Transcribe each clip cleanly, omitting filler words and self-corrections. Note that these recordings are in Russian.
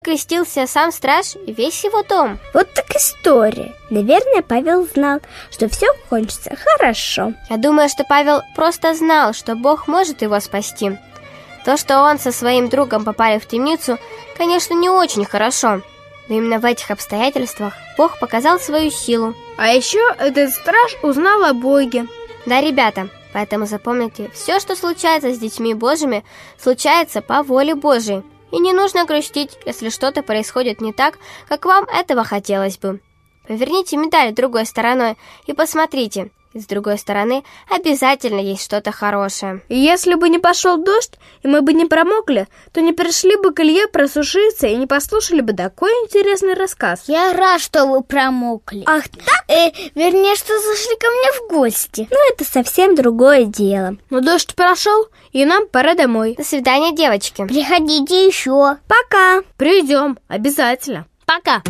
Крестился сам страж и весь его дом. Вот так история. Наверное, Павел знал, что все кончится хорошо. Я думаю, что Павел просто знал, что Бог может его спасти. То, что он со своим другом попали в темницу, конечно, не очень хорошо. Но именно в этих обстоятельствах Бог показал свою силу. А еще этот страж узнал о Боге. Да, ребята, поэтому запомните, все, что случается с детьми Божьими, случается по воле Божьей. И не нужно грустить, если что-то происходит не так, как вам этого хотелось бы. Поверните медаль другой стороной и посмотрите. И с другой стороны обязательно есть что-то хорошее. И если бы не пошел дождь, и мы бы не промокли, то не пришли бы к Илье просушиться и не послушали бы такой интересный рассказ. Я рад, что вы промокли. Ах так? Вернее, что зашли ко мне в гости. Ну, это совсем другое дело. Но дождь прошел, и нам пора домой. До свидания, девочки. Приходите еще. Пока. Придем, обязательно. Пока.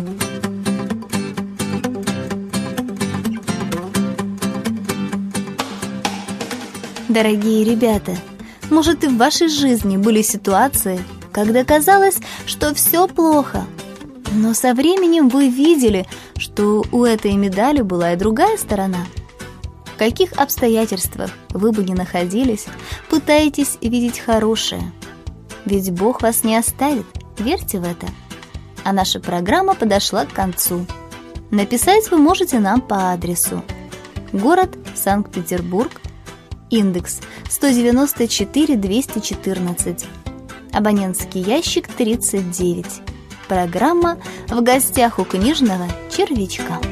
Дорогие ребята, может, и в вашей жизни были ситуации, когда казалось, что все плохо. Но со временем вы видели, что у этой медали была и другая сторона. В каких обстоятельствах вы бы ни находились, пытаетесь видеть хорошее. Ведь Бог вас не оставит, верьте в это. А наша программа подошла к концу. Написать вы можете нам по адресу: город Санкт-Петербург, индекс 194-214, абонентский ящик 39. Программа «В гостях у книжного червячка».